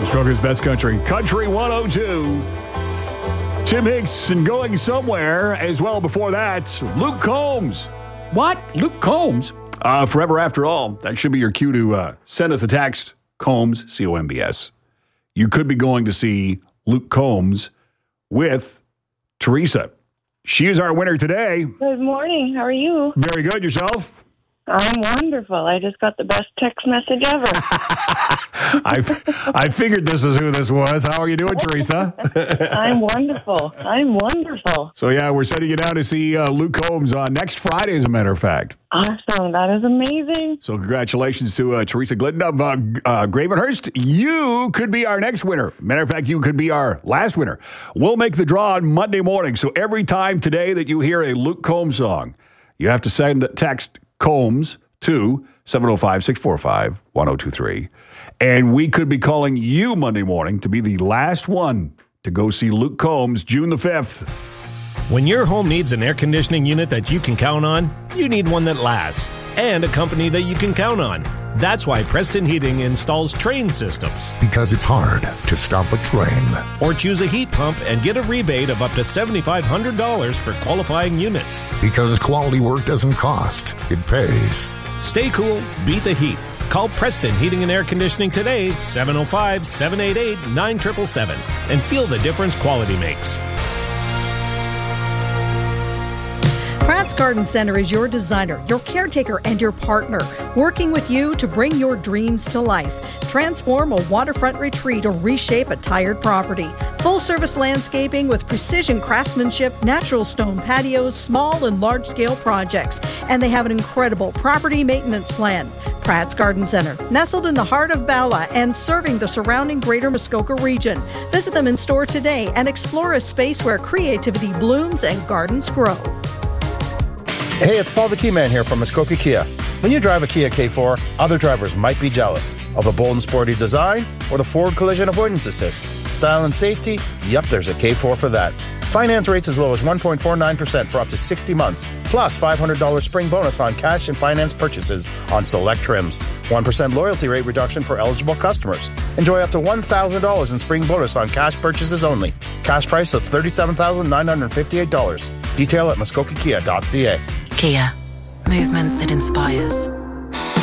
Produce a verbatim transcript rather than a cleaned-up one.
Muskoka's Best Country, Country one oh two. Tim Hicks and Going Somewhere as well. Before that, Luke Combs. What? Luke Combs? Uh, Forever After All. That should be your cue to uh, send us a text. Combs, C O M B S. You could be going to see Luke Combs with Teresa. She is our winner today. Good morning. How are you? Very good. Yourself? I'm wonderful. I just got the best text message ever. I I figured this is who this was. How are you doing, Teresa? I'm wonderful. I'm wonderful. So, yeah, we're sending you down to see uh, Luke Combs on next Friday, as a matter of fact. Awesome. That is amazing. So, congratulations to uh, Teresa Glidden of uh, uh, Gravenhurst. You could be our next winner. Matter of fact, you could be our last winner. We'll make the draw on Monday morning. So, every time today that you hear a Luke Combs song, you have to send a text Combs to seven oh five, six four five, one oh two three. And we could be calling you Monday morning to be the last one to go see Luke Combs June the fifth. When your home needs an air conditioning unit that you can count on, you need one that lasts and a company that you can count on. That's why Preston Heating installs Train systems. Because it's hard to stop a train. Or choose a heat pump and get a rebate of up to seven thousand five hundred dollars for qualifying units. Because quality work doesn't cost, it pays. Stay cool, beat the heat. Call Preston Heating and Air Conditioning today, seven oh five, seven eight eight, nine seven seven seven, and feel the difference quality makes. Pratt's Garden Center is your designer, your caretaker, and your partner, working with you to bring your dreams to life. Transform a waterfront retreat or reshape a tired property. Full-service landscaping with precision craftsmanship, natural stone patios, small and large-scale projects. And they have an incredible property maintenance plan. Pratt's Garden Center, nestled in the heart of Bala and serving the surrounding greater Muskoka region. Visit them in store today and explore a space where creativity blooms and gardens grow. Hey, it's Paul the Key Man here from Muskoka Kia. When you drive a Kia K four, other drivers might be jealous of the bold and sporty design or the forward collision avoidance assist. Style and safety? Yep, there's a K four for that. Finance rates as low as one point four nine percent for up to sixty months, plus five hundred dollars spring bonus on cash and finance purchases on select trims. one percent loyalty rate reduction for eligible customers. Enjoy up to one thousand dollars in spring bonus on cash purchases only. Cash price of thirty-seven thousand nine hundred fifty-eight dollars. Detail at muskoka kia dot c a. Kia. Movement that inspires.